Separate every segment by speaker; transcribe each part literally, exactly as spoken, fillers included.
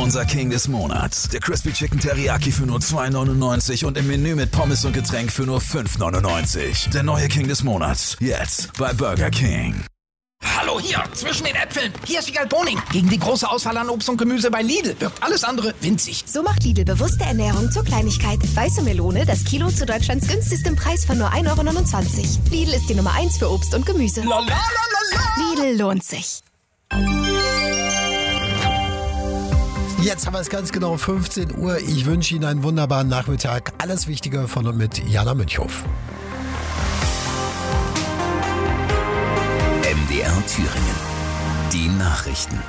Speaker 1: Unser King des Monats. Der Crispy Chicken Teriyaki für nur zwei neunundneunzig und im Menü mit Pommes und Getränk für nur fünf neunundneunzig. Der neue King des Monats. Jetzt bei Burger King.
Speaker 2: Hallo, hier, zwischen den Äpfeln. Hier ist Wiegald Boning. Gegen die große Auswahl an Obst und Gemüse bei Lidl wirkt alles andere winzig.
Speaker 3: So macht Lidl bewusste Ernährung zur Kleinigkeit. Weiße Melone, das Kilo zu Deutschlands günstigstem Preis von nur ein Euro neunundzwanzig. Lidl ist die Nummer eins für Obst und Gemüse.
Speaker 2: La, la, la, la, la.
Speaker 3: Lidl lohnt sich.
Speaker 4: Jetzt haben wir es ganz genau fünfzehn Uhr. Ich wünsche Ihnen einen wunderbaren Nachmittag. Alles Wichtige von und mit Jana Münchhoff.
Speaker 1: M D R Thüringen. Die Nachrichten.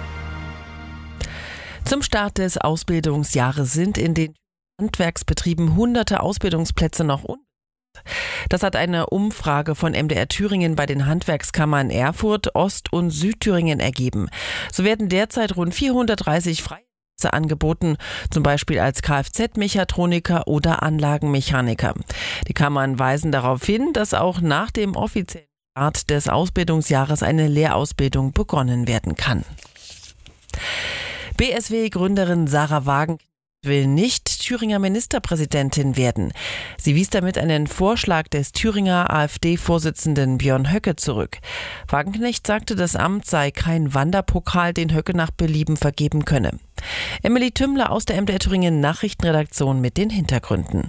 Speaker 5: Zum Start des Ausbildungsjahres sind in den Handwerksbetrieben hunderte Ausbildungsplätze noch unbesetzt. Das hat eine Umfrage von M D R Thüringen bei den Handwerkskammern Erfurt, Ost- und Südthüringen ergeben. So werden derzeit rund vierhundertdreißig freie Plätze angeboten, zum Beispiel als Kfz-Mechatroniker oder Anlagenmechaniker. Die Kammern weisen darauf hin, dass auch nach dem offiziellen Start des Ausbildungsjahres eine Lehrausbildung begonnen werden kann. B S W-Gründerin Sarah Wagenknecht will nicht Thüringer Ministerpräsidentin werden. Sie wies damit einen Vorschlag des Thüringer AfD-Vorsitzenden Björn Höcke zurück. Wagenknecht sagte, das Amt sei kein Wanderpokal, den Höcke nach Belieben vergeben könne. Emily Tümmler aus der M D R Thüringen Nachrichtenredaktion mit den Hintergründen.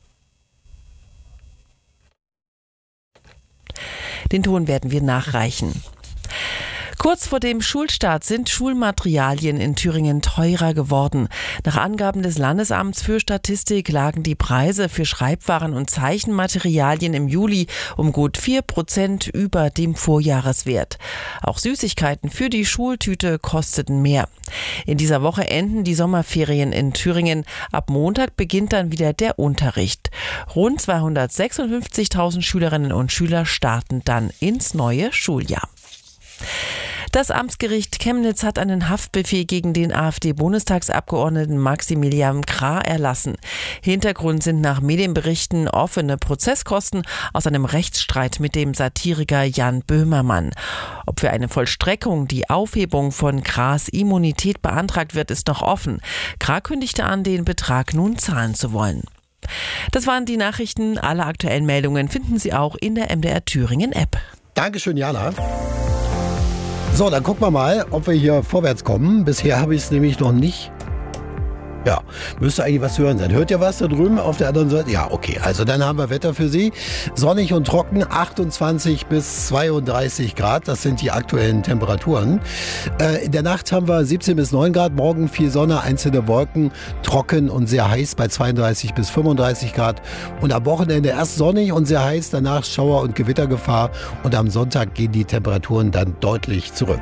Speaker 5: Den Ton werden wir nachreichen. Kurz vor dem Schulstart sind Schulmaterialien in Thüringen teurer geworden. Nach Angaben des Landesamts für Statistik lagen die Preise für Schreibwaren und Zeichenmaterialien im Juli um gut vier Prozent über dem Vorjahreswert. Auch Süßigkeiten für die Schultüte kosteten mehr. In dieser Woche enden die Sommerferien in Thüringen. Ab Montag beginnt dann wieder der Unterricht. Rund zweihundertsechsundfünfzigtausend Schülerinnen und Schüler starten dann ins neue Schuljahr. Das Amtsgericht Chemnitz hat einen Haftbefehl gegen den AfD-Bundestagsabgeordneten Maximilian Krah erlassen. Hintergrund sind nach Medienberichten offene Prozesskosten aus einem Rechtsstreit mit dem Satiriker Jan Böhmermann. Ob für eine Vollstreckung die Aufhebung von Krahs Immunität beantragt wird, ist noch offen. Krah kündigte an, den Betrag nun zahlen zu wollen. Das waren die Nachrichten. Alle aktuellen Meldungen finden Sie auch in der M D R Thüringen App.
Speaker 4: Dankeschön, Jana. So, dann gucken wir mal, ob wir hier vorwärts kommen. Bisher habe ich es nämlich noch nicht. Ja, müsste eigentlich was zu hören sein. Hört ihr was da drüben auf der anderen Seite? Ja, okay. Also dann haben wir Wetter für Sie. Sonnig und trocken, achtundzwanzig bis zweiunddreißig Grad. Das sind die aktuellen Temperaturen. Äh, in der Nacht haben wir siebzehn bis neun Grad. Morgen viel Sonne, einzelne Wolken, trocken und sehr heiß bei zweiunddreißig bis fünfunddreißig Grad. Und am Wochenende erst sonnig und sehr heiß, danach Schauer- und Gewittergefahr. Und am Sonntag gehen die Temperaturen dann deutlich zurück.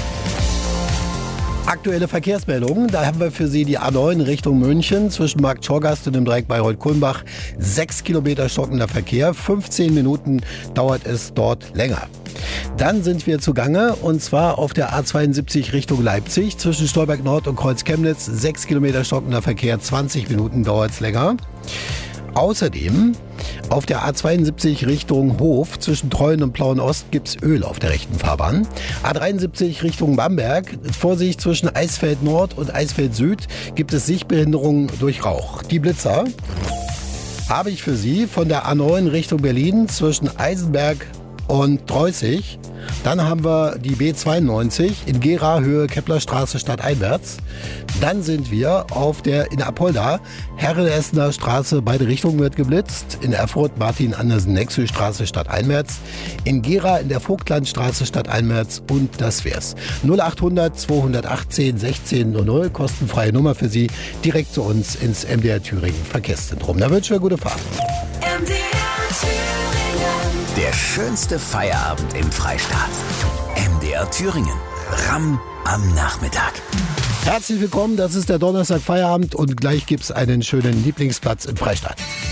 Speaker 4: Aktuelle Verkehrsmeldungen, da haben wir für Sie die A neun Richtung München zwischen Markt Schorgast und dem Dreieck Bayreuth-Kulmbach. Sechs Kilometer stockender Verkehr, fünfzehn Minuten dauert es dort länger. Dann sind wir zugange und zwar auf der A zweiundsiebzig Richtung Leipzig zwischen Stolberg Nord und Kreuz Chemnitz. Sechs Kilometer stockender Verkehr, zwanzig Minuten dauert es länger. Außerdem auf der A zweiundsiebzig Richtung Hof zwischen Treuen und Plauen Ost gibt es Öl auf der rechten Fahrbahn. A dreiundsiebzig Richtung Bamberg, Vorsicht zwischen Eisfeld Nord und Eisfeld Süd gibt es Sichtbehinderungen durch Rauch. Die Blitzer habe ich für Sie von der A neun Richtung Berlin zwischen Eisenberg und Dreußig. Dann haben wir die B zweiundneunzig in Gera Höhe Keplerstraße stadteinwärts. Dann sind wir auf der in Apolda Herren-Essener Straße, beide Richtungen wird geblitzt. In Erfurt Martin-Andersen-Nexö-Straße stadteinwärts. In Gera in der Vogtlandstraße stadteinwärts und das wär's. null achthundert zweihundertachtzehn sechzehn null null, kostenfreie Nummer für Sie, direkt zu uns ins M D R Thüringen Verkehrszentrum. Da wünschen wir gute Fahrt.
Speaker 1: M D R Thüringen. Der schönste Feierabend im Freistaat. M D R Thüringen. Ramm am Nachmittag.
Speaker 4: Herzlich willkommen, das ist der Donnerstag Feierabend und gleich gibt's einen schönen Lieblingsplatz im Freistaat.